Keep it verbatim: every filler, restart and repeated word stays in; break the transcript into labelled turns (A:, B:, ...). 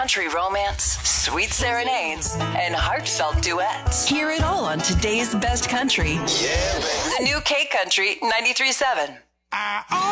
A: country romance, sweet serenades, and heartfelt duets. Hear it all on today's best country.
B: Yeah, baby.
A: The new K Country ninety-three point seven.
C: I